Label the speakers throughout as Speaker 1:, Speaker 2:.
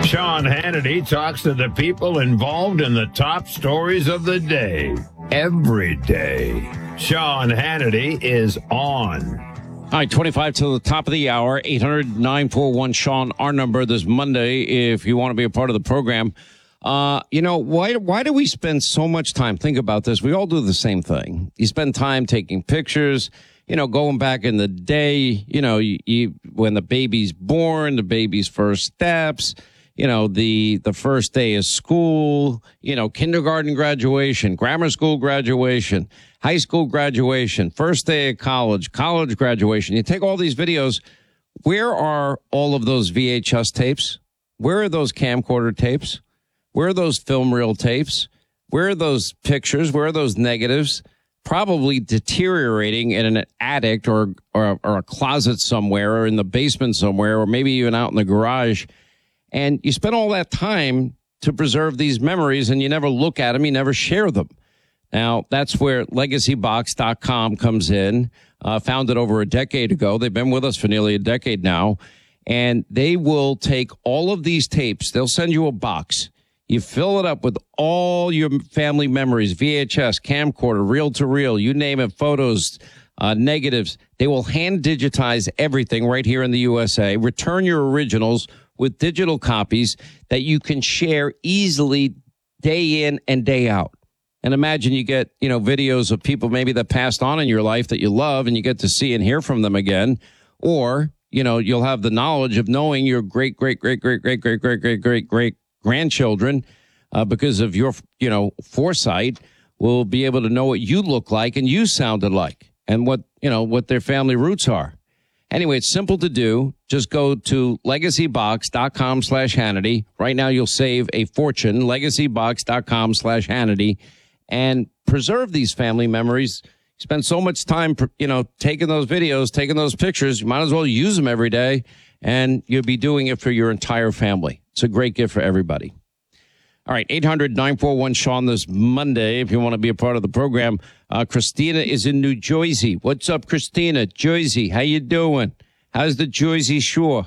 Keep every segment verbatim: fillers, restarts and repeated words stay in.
Speaker 1: Sean Hannity talks to the people involved in the top stories of the day. Every day. Sean Hannity is on.
Speaker 2: All right, twenty-five to the top of the hour, eight hundred, nine four one, Sean, our number this Monday, if you want to be a part of the program. Uh, you know, why why do we spend so much time? Think about this. We all do the same thing. You spend time taking pictures, you know, going back in the day, you know, you, you when the baby's born, the baby's first steps, you know, the the first day of school, you know, kindergarten graduation, grammar school graduation, high school graduation, first day of college, college graduation. You take all these videos. Where are all of those V H S tapes? Where are those camcorder tapes? Where are those film reel tapes? Where are those pictures? Where are those negatives? Probably deteriorating in an attic or, or, or a closet somewhere or in the basement somewhere or maybe even out in the garage. And you spend all that time to preserve these memories and you never look at them. You never share them. Now, that's where legacy box dot com comes in, uh, founded over a decade ago. They've been with us for nearly a decade now. And they will take all of these tapes. They'll send you a box. You fill it up with all your family memories, V H S, camcorder, reel-to-reel, you name it, photos, uh, negatives. They will hand digitize everything right here in the U S A. Return your originals with digital copies that you can share easily day in and day out. And imagine you get, you know, videos of people maybe that passed on in your life that you love and you get to see and hear from them again. Or, you know, you'll have the knowledge of knowing your great, great, great, great, great, great, great, great, great, great grandchildren, uh, because of your, you know, foresight, will be able to know what you look like and you sounded like and what, you know, what their family roots are. Anyway, it's simple to do. Just go to legacy box dot com slash Hannity. Right now, you'll save a fortune, legacy box dot com slash Hannity, and preserve these family memories. You spend so much time, you know, taking those videos, taking those pictures. You might as well use them every day, and you'll be doing it for your entire family. It's a great gift for everybody. All right, eight hundred, nine four one, Sean this Monday, if you want to be a part of the program. Uh, Christina is in New Jersey. What's up, Christina? Jersey, how you doing? How's the Jersey Shore?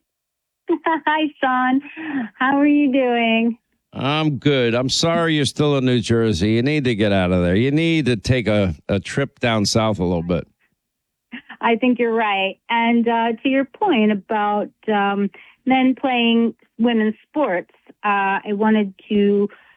Speaker 3: Hi, Sean. How are you doing?
Speaker 2: I'm good. I'm sorry you're still in New Jersey. You need to get out of there. You need to take a, a trip down south a little bit.
Speaker 3: I think you're right. And uh, to your point about um, men playing women's sports, uh, I wanted to